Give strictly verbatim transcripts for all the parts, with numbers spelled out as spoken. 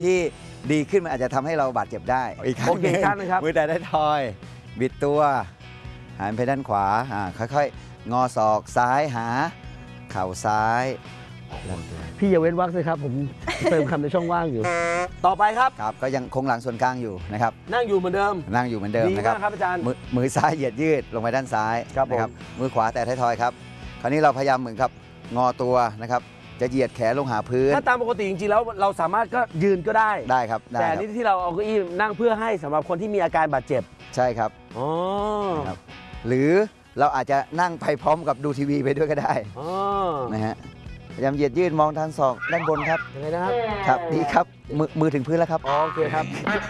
ที่ดีขึ้นมันอาจจะทำให้เราบาดเจ็บได้อีกครั้งหนึ่งมือแต่ได้ทอยบิดตัวหันไปด้านขวาค่อยๆงอศอกซ้ายหาเข่าซ้ายพี่อย่าเว้นวรรคเลยครับผมเติมคำในช่องว่างอยู่ต่อไปครับครับก็ยังคงหลังส่วนกลางอยู่นะครับนั่งอยู่เหมือนเดิมนั่งอยู่เหมือนเดิมนะครับครับอาจารย์มือซ้ายเหยียดยืดลงไปด้านซ้ายนะครับมือขวาแตะท้ายทอยครับคราวนี้เราพยายามเหมือนกับงอตัวนะครับจะเหยียดแขนลงหาพื้นถ้าตามปกติจริงๆแล้วเราสามารถก็ยืนก็ได้ได้ครับแต่นี่ที่เราเอาเก้าอี้นั่งเพื่อให้สำหรับคนที่มีอาการบาดเจ็บใช่ครับอ๋อหรือเราอาจจะนั่งไปพร้อมกับดูทีวีไปด้วยก็ได้นะฮะพยายามเหยียดยืดมองทางศอกด้านบนครับยังไงนะครับครับดีครับมือมือถึงพื้นแล้วครับโอเคครับ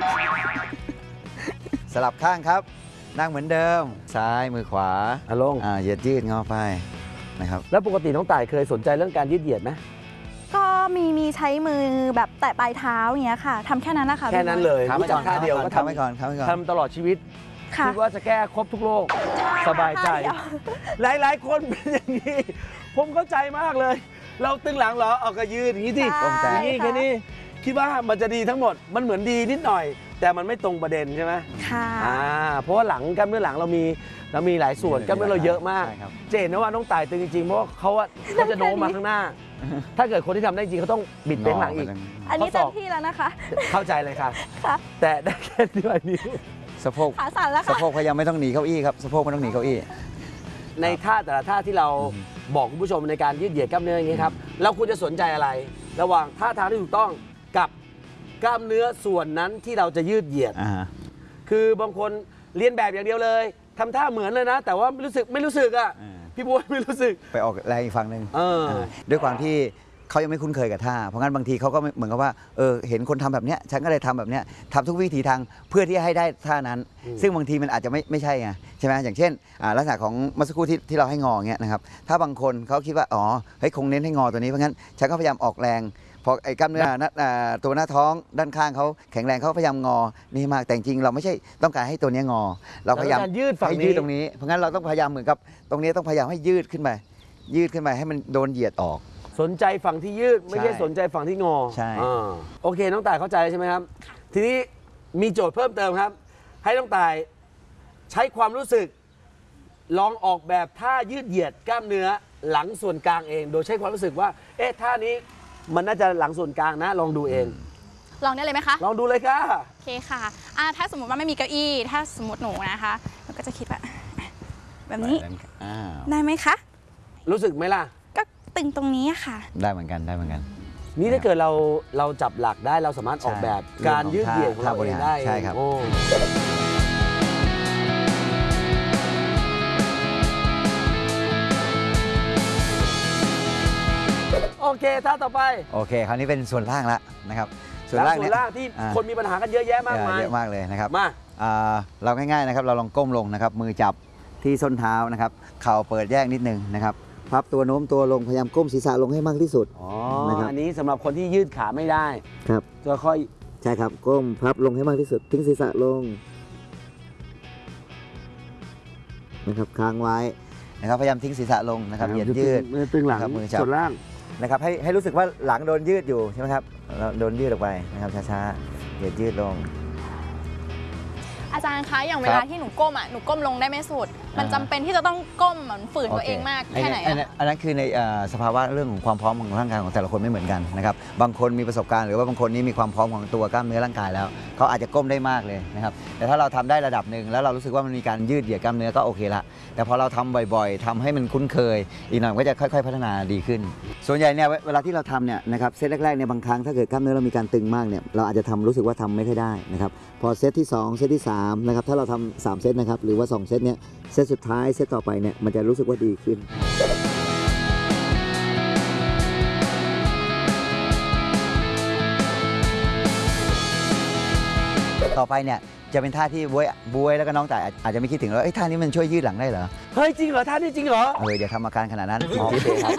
สลับข้างครับนั่งเหมือนเดิมซ้ายมือขวาลงเหยียดยืดงอไปนะครับแล้วปกติน้องต่ายเคยสนใจเรื่องการยืดเหยียดไหมก็มีมีใช้มือแบบแตะปลายเท้าอย่างเงี้ยค่ะทำแค่นั้นนะคะแค่นั้นเลยรู้จักท่าเดียวก็ทำไปก่อนทำตลอดชีวิตคิดว่าจะแก้ครบทุกโรคสบายใจหลายๆคนเป็นอย่างนี้ผมเข้าใจมากเลยเราตึงหลังเหรอเอากระยืนอย่างนี้ที่อย่างนี้แค่นี้คิดว่ามันจะดีทั้งหมดมันเหมือนดีนิดหน่อยแต่มันไม่ตรงประเด็นใช่ไหมค่ะอ่าเพราะว่าหลังกล้ามเนื้อหลังเรามีเรามีหลายส่วนกล้ามเนื้อเราเยอะมากเจนนะว่าน้องต่ายตึงจริงๆเพราะว่าเขาเขาจะโน้มมาข้างหน้าถ้าเกิดคนที่ทำได้จริงเขาต้องบิดเบ้งหลังอีกอันนี้เต็มที่แล้วนะคะเข้าใจเลยค่ะแต่ได้แค่นี้สะโพกขาสั่นแล้วค่ะสะโพกพยายามไม่ต้องหนีเก้าอี้ครับสะโพกไม่ต้องหนีเก้าอี้ในท่าแต่ละท่าที่เราบอกคุณผู้ชมในการยืดเหยียดกล้ามเนื้ออย่างนี้ครับเราควรจะสนใจอะไรระหว่างท่าทางที่ถูกต้องกับกล้ามเนื้อส่วนนั้นที่เราจะยืดเหยียดคือบางคนเรียนแบบอย่างเดียวเลยทำท่าเหมือนเลยนะแต่ว่าไม่รู้สึกไม่รู้สึกอ่ะพี่บัวไม่รู้สึกไปออกแรงอีกฝั่งหนึ่งด้วยความที่เขายังไม่คุ้นเคยกับท่าเพราะงั้นบางทีเขาก็เหมือนกับว่าเออเห็นคนทำแบบเนี้ยฉันก็เลยทำแบบเนี้ยทำทุกวิธีทางเพื่อที่จะให้ได้ท่านั้นซึ่งบางทีมันอาจจะไม่ไม่ใช่ไงใช่ไหมอย่างเช่นลักษณะของเมื่อสักครู่ที่ที่เราให้งอเงี้ยนะครับถ้าบางคนเขาคิดว่าอ๋อเฮ้ยคงเน้นให้งอตัวนี้เพราะงั้นฉันก็พยายามออกแรงพอไอ้กล้ามเนื้อตัวหน้าท้องด้านข้างเขาแข็งแรงเขาพยายามงอนี่มากแต่จริงเราไม่ใช่ต้องการให้ตัวนี้งอเราพยายามยืดฝั่งนี้ยืดตรงนี้เพราะงั้นเราต้องพยายามเหมือนกับตรงนี้ต้องพยายามให้ยืดขึ้นไปยืดขึ้นไปให้มันโดนเหยียดออกสนใจฝั่งที่ยืดไม่ใช่สนใจฝั่งที่งอใช่โอเคน้องต่ายเข้าใจใช่ไหมครับทีนี้มีโจทย์เพิ่มเติมครับให้น้องต่ายใช้ความรู้สึกลองออกแบบท่ายืดเหยียดกล้ามเนื้อหลังส่วนกลางเองโดยใช้ความรู้สึกว่าเอ๊ะท่านี้มันน่าจะหลังส่วนกลางนะลองดูเองลองได้เลยไหมคะลองดูเลยค่ะโอเคค่ะอ่าถ้าสมมติว่าไม่มีเก้าอี้ถ้าสมมติหนูนะคะเราก็จะคิดว่าแบบนี้ได้ไหมคะรู้สึกไหมล่ะก็ตึงตรงนี้ค่ะได้เหมือนกันได้เหมือนกันนี่ถ้าเกิดเราเราจับหลักได้เราสามารถออกแบบการยืดเหยียดของเราเองได้ใช่ครับโอเคท่าต่อไปโอเคคราวนี้เป็นส่วนล่างแล้วนะครับส่วนล่างส่วนล่างที่คนมีปัญหากันเยอะแยะมากมายเยอะมากเลยนะครับมาเราง่ายๆนะครับเราลองก้มลงนะครับมือจับที่ส้นเท้านะครับเข่าเปิดแยกนิดนึงนะครับพับตัวโน้มตัวลงพยายามก้มศีรษะลงให้มากที่สุดอ๋ออันนี้สำหรับคนที่ยืดขาไม่ได้ครับจะค่อยใช่ครับก้มพับลงให้มากที่สุดทิ้งศีรษะลงนะครับค้างไว้นะครับพยายามทิ้งศีรษะลงนะครับเหยียดยืดมือตึงหลังมือจับส่วนล่างนะครับให้ให้รู้สึกว่าหลังโดนยืดอยู่ใช่ไหมครับเราโดนยืดออกไปนะครับช้าๆเหยียดยืดลงอาจารย์คะอย่างเวลาที่หนูก้มอ่ะหนูก้มลงได้ไม่สุดมันจำเป็นที่จะต้องก้มเหมือนฝืนตัวเองมากแค่ไหนอันนั้นคือในสภาวะเรื่องของความพร้อมของร่างกายของแต่ละคนไม่เหมือนกันนะครับบางคนมีประสบการณ์หรือว่าบางคนนี่มีความพร้อมของตัวกล้ามเนื้อร่างกายแล้วเขาอาจจะก้มได้มากเลยนะครับแต่ถ้าเราทำได้ระดับหนึ่งแล้วเรารู้สึกว่ามันมีการยืดเหยียดกล้ามเนื้อก็โอเคละแต่พอเราทำบ่อยๆทำให้มันคุ้นเคยอีกหน่อยก็จะค่อยๆพัฒนาดีขึ้นส่วนใหญ่เนี่ยเวลาที่เราทำเนี่ยนะครับเซตแรกๆเนี่ยบางครั้งถ้าเกิดกล้ามเนื้อเรามีการตึงมากเนี่ยเราอาจจะทำรู้สึกว่าทำไม่ค่อยได้นะครับพอเซตที่สองเซตที่สามนะครับถ้าเราทำสามเซตนะครับหรือว่าสองเซตเนี่ยเซตสุดท้ายเซตต่อไปเนี่ยมันจะรู้สึกว่าดีขึ้นต่อไปเนี่ยจะเป็นท่าที่บวยบวยแล้วก็น้องต่ายอาจจะไม่คิดถึงแล้วไอ้ท่านี้มันช่วยยืดหลังได้เหรอเฮ้ยจริงเหรอท่านี้จริงเหรอเอออย่าทำอาการขนาดนั้นโอเคครับ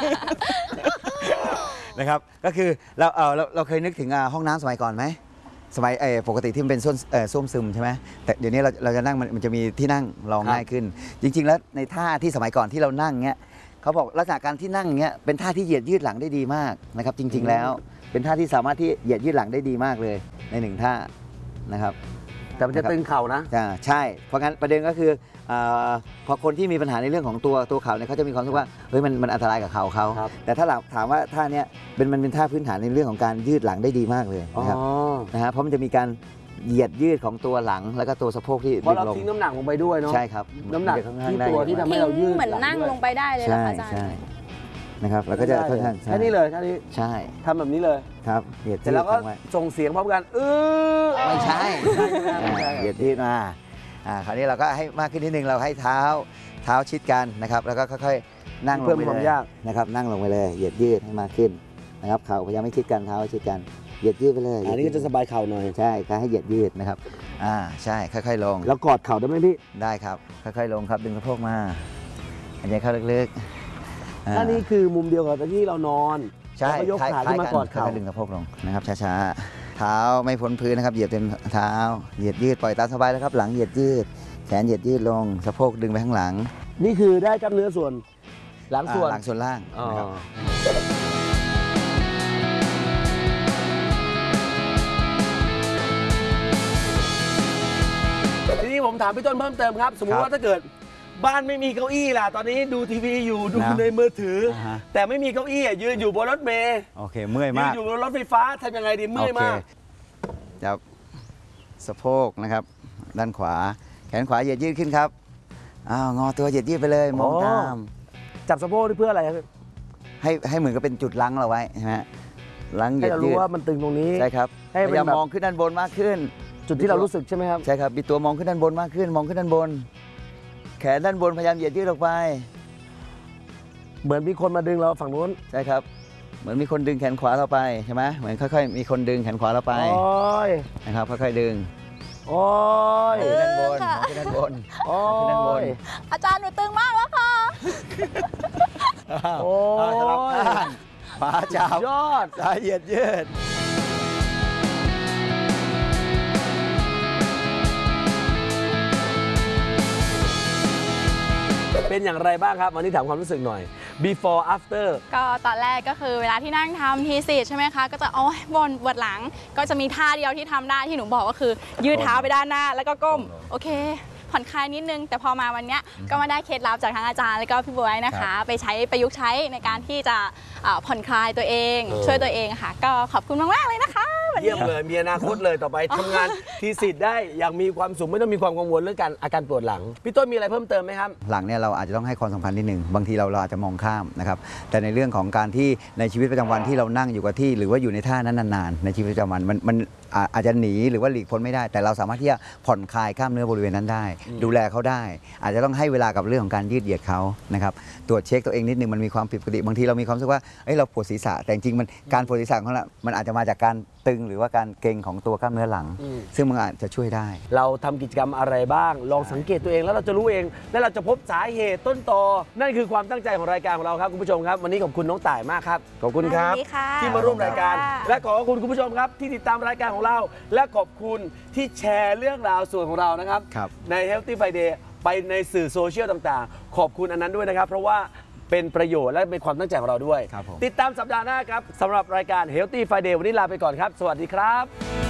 นะครับก็คือเราเออเราเราเคยนึกถึงห้องน้ำสมัยก่อนไหมสมัยปกติที่มันเป็นส้วมส้วมซึมใช่ไหมแต่เดี๋ยวนี้เราเราจะนั่งมันจะมีที่นั่งรองง่ายขึ้นจริงๆแล้วในท่าที่สมัยก่อนที่เรานั่งเงี้ยเขาบอกลักษณะการที่นั่งอย่างเงี้ยเป็นท่าที่เหยียดยืดหลังได้ดีมากนะครับจริง ๆ แล้วเป็นท่าที่สามารถที่เหยียดยืดหลังได้ดีมากเลยในหนึ่งท่านะครับแต่มันจะตึงเข่านะอ่าใช่เพราะงั้นประเด็นก็คืออาพอคนที่มีปัญหาในเรื่องของตัวตัวเข่าเนี่ยเขาจะมีความรู้สึกว่าเฮ้ยมันมันอันตรายกับเข่าเขาครับแต่ถ้าเราถามว่าท่าเนี้ยเป็นมันเป็นท่าพื้นฐานในเรื่องของการยืดหลังได้ดีมากเลยอ๋อนะครับนะฮะเพราะมันจะมีการเหยียดยืดของตัวหลังแล้วก็ตัวสะโพกที่เพราะเราดึงลงทิ้งน้ำหนักลงไปด้วยเนาะใช่ครับน้ำหนักมัจะค่อข้างที่ได้ตัวที่ทำให้ทิ้งเรายืดเหมือนนั่งลงไปได้เลยเหรอใช่คะอาจารย์ใช่นะครับแล้วก็จะค่อนข้างใช่แค่นี้เลยแค่นี้ใช่ทำแบบนี้เลยครับเหยียดเสร็ยืจดแล้วก็ทำไว้ส่งเสียงพร้อมกันเออไม่ใช่ไม่ใช่อ่าเหยียดยืดมาอ่าคราวนี้เราก็ให้มากขึ้นนิดนึงเราให้เท้าเท้าชิดกันนะครับแล้วก็ค่อยๆนั่งลงเพิ่มไปความเลยยากนะครับนั่งลงไปเลยเหยียดยืดให้มากขึ้นนะครับเข่าพยายามไม่ชิดกันเท้าชิดกันเหยียดยืดไปเลยอันนี้ก็จะสบายเข่าหน่อยใช่การให้เหยียดยืดนะครับอ่าใช่ค่อยๆลงแล้วกอดเข่าได้ไหมพี่ได้ครับค่อยๆลงครับดึงสะโพกมาอันนี้เข้าลึกๆอ่าถ้านี่คือมุมเดียวกับที่เรานอนใช่แล้วก็ยกขาขึ้นมากอดเข่าค่อยๆดึงสะโพกลงนะครับช้าๆเท้าไม่พ้นพื้นนะครับเหยียดเต็มเท้าเหยียดยืดปล่อยตามสบายแล้วครับหลังเหยียดยืดแขนเหยียดยืดลงสะโพกดึงไปข้างหลังนี่คือได้กล้ามเนื้อส่วน หลังส่วนอ่าหลังส่วนล่างอ๋อนะครับทีนี้ผมถามพี่ต้นเพิ่มเติมครับ สมมุติว่าถ้าเกิดบ้านไม่มีเก้าอี้ล่ะตอนนี้ดูทีวีอยู่ดูในมือถืออาฮะแต่ไม่มีเก้าอี้อ่ะยืนอยู่บนรถเมล์โอเคเมื่อยยืมาน กอยู่บนรถไฟฟ้าทำยังไงดีเมื่อยมากโอเคจับสะโพกนะครับด้านขวาแขนขวาเหยียดยืดขึ้นครับอ้าวงอตัวเหยียดยืดไปเลยมองอ๋อตามจับสะโพกนี่เพื่ออะไรครับให้ให้เหมือนกับเป็นจุดลังเราไว้ใช่ไหมลังเหให้ยียดเรายืรู้ดว่ามันตึงตรงนี้ใช่ครับให้พมันยายามแบบมองขึ้นด้านบนมากขึ้นจุดที่เรารู้สึกใช่ไหมครับใช่ครับมีตัวมองขึ้นด้านบนมากขึ้น มองขึ้นด้านบน แขนด้านบนพยายามเหยียดยืดออกไปเหมือนมีคนมาดึงเราฝั่งนู้นใช่ครับ เหมือนมีคนดึงแขนขวาเราไปใช่ไหมเหมือนค่อยๆ มีคนดึงแขนขวาเราไปโอ้ยนะครับค่อยๆดึงโอ้ยขึ้นด้านบนค่ะมองขึ้นด้านบนโอ้ขึ้นด้านบนยอาจารย์หนูตึงมากแล้วค่ะโอ้ยอ่าสลับข้างขวาจับยอดซ้ายเหยียดยืดเป็นอย่างไรบ้างครับวันนี้ถามความรู้สึกหน่อย before after ก็ตอนแรกก็คือเวลาที่นั่งทำทีสิทธ์ใช่ไหมคะ ก็จะโอ้ยบนปวดหลัง ก็จะมีท่าเดียวที่ทำได้ที่หนูบอกก็คือ ยืดเท้าไปด้านหน้าแล้วก็ก้ม โอเค ผ่อนคลายนิดนึง แต่พอมาวันเนี้ยก็มาได้เคล็ดลับจากทั้งอาจารย์แล้วก็พี่บวยนะคะ ไปใช้ประยุกต์ใช้ในการที่จะอ่าผ่อนคลายตัวเองเออช่วยตัวเองค่ะ ก็ขอบคุณมากๆเลยนะคะวันเยี่ยนี้มเลยมีอนาคตเลยต่อไปทำงานทีสิทธิ์ได้อย่างมีความสุขไม่ต้องมีความกังวลเรื่องการอาการปวดหลัง พี่ต้นมีอะไรเพิ่มเติมไหมครับหลังเนี่ยเราอาจจะต้องให้ความสำคัญนิดหนึ่งบางทีเราเราอาจจะมองข้ามนะครับแต่ในเรื่องของการที่ในชีวิตประจำวันที่เรานั่งอยู่กับที่ หรือว่าอยู่ในท่านั้นนานๆในชีวิตประจำวันมันมันอ่าอาจจะหนีหรือว่าหลีกพ้นไม่ได้ แต่เราสามารถที่จะผ่อนคลายกล้ามเนื้อบริเวณนั้นได้ ดูแลเขาได้ อาจจะต้องให้เวลากับเรื่องของการยืดเหยียดเขานะครับตรวจเช็คตัวเองนิดนึงมันมีความผิดปกติบางทีเรามีความรู้สึกว่าเอ้ยเราปวดศีรษะแต่จริงๆมันการปวดศีรษะของเรามันอาจจะมาจากการตึงหรือว่าการเกร็งของตัวกล้ามเนื้อหลังอืมซึ่งมันอาจจะช่วยได้เราทำกิจกรรมอะไรบ้าง ลองสังเกตตัวเองแล้วเราจะรู้เอง และเราจะพบสาเหตุต้นตอ นั่นคือความตั้งใจของรายการของเราครับคุณผู้ชมครับ วันนี้ขอบคุณน้องต่ายมากครับ ขอบคุณครับสวัสดีค่ะที่มาร่วมรายการค่ะและขอบคุณคุณผู้ชมครับที่ติดตามรายการของเรา และขอบคุณที่แชร์เรื่องราวส่วนของเรานะครับครับใน Healthy Friday ไปในสื่อโซเชียลต่างๆ ขอบคุณอันนั้นด้วยนะครับ เพราะว่าเป็นประโยชน์และเป็นความตั้งใจของเราด้วยครับผมติดตามสัปดาห์หน้าครับสำหรับรายการ Healthy Friday วันนี้ลาไปก่อนครับ สวัสดีครับ